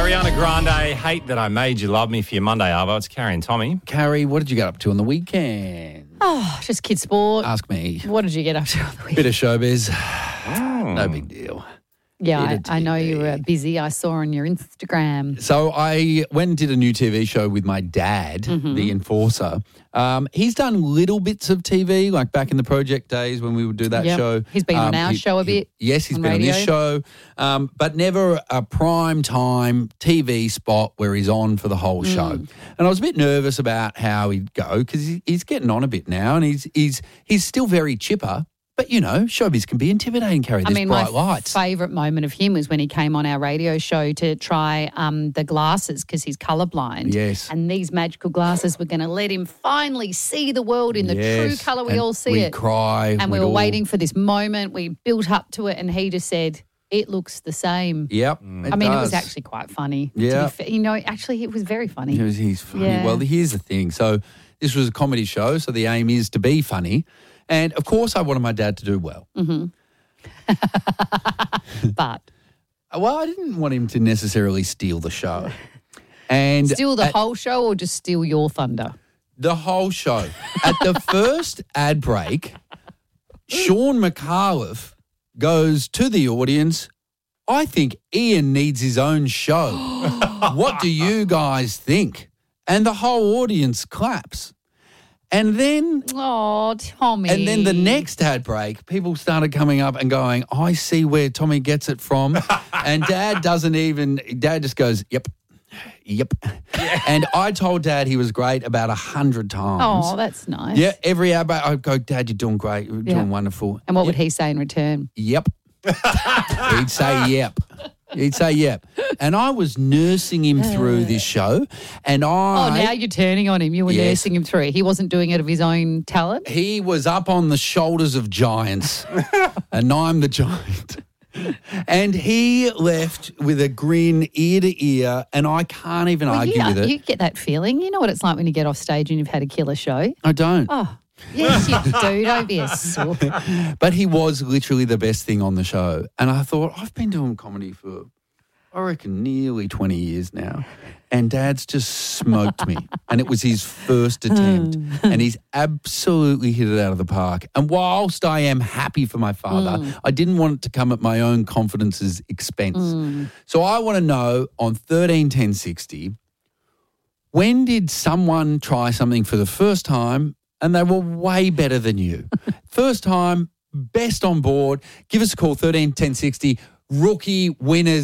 Ariana Grande, Hate That I Made You Love Me for your Monday, Arvo. It's Carrie and Tommy. Carrie, what did you get up to on the weekend? Oh, just kid sport. Ask me. What did you get up to on the weekend? Bit of showbiz. No big deal. Yeah, I know you were busy. I saw on your Instagram. So I went and did a new TV show with my dad, The Enforcer. He's done little bits of TV, like back in the Project days when we would do that show. He's been on our show a bit. Yes, he's on been radio. on this show, but never a prime time TV spot where he's on for the whole show. And I was a bit nervous about how he'd go because he's getting on a bit now, and he's still very chipper. But, you know, showbiz can be intimidating, Carrie. There's bright lights. My favourite moment of him was when he came on our radio show to try the glasses because he's colourblind. Yes. And these magical glasses were going to let him finally see the world in the true colour we all see we'd it. Cry. And we were waiting for this moment. We built up to it and he just said, it looks the same. Yep. It was actually quite funny. Yeah. Actually, it was very funny. He's funny. Yeah. Well, here's the thing. So this was a comedy show, so the aim is to be funny. And, of course, I wanted my dad to do well. But Well, I didn't want him to necessarily steal the show. And steal the whole show or just steal your thunder? the whole show. At the first ad break, Sean McAuliffe goes to the audience, I think Ian needs his own show. What do you guys think? And the whole audience claps. And then Oh, Tommy. And then the next ad break, people started coming up and going, I see where Tommy gets it from. And Dad just goes, yep. And I told Dad he was great about 100 times. Oh, that's nice. Yeah, every ad break, I'd go, Dad, you're doing great. You're doing wonderful. And what would he say in return? Yep. He'd say yep. And I was nursing him through this show. And now you're turning on him. You were nursing him through. He wasn't doing it of his own talent? He was up on the shoulders of giants, and I'm the giant. And he left with a grin ear to ear, and I can't even argue with it. You get that feeling. You know what it's like when you get off stage and you've had a killer show? I don't. Oh, yes, you do. Don't be a sook. But he was literally the best thing on the show. And I thought, I've been doing comedy for, I reckon, nearly 20 years now. And Dad's just smoked me. And it was his first attempt. And he's absolutely hit it out of the park. And whilst I am happy for my father, I didn't want it to come at my own confidence's expense. So I want to know on 131060, when did someone try something for the first time and they were way better than you? First time, best on board. Give us a call, 131060, rookie winners.